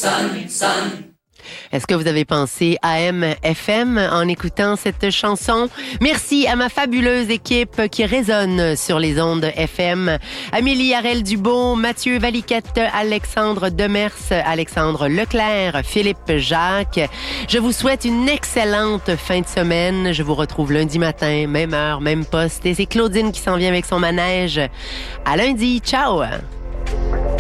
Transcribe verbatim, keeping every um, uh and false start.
sun, sun. Est-ce que vous avez pensé A M F M en écoutant cette chanson? Merci à ma fabuleuse équipe qui résonne sur les ondes F M. Amélie Harel-Dubois, Mathieu Valiquette, Alexandre Demers, Alexandre Leclerc, Philippe Jacques. Je vous souhaite une excellente fin de semaine. Je vous retrouve lundi matin, même heure, même poste. Et c'est Claudine qui s'en vient avec son manège. À lundi. Ciao!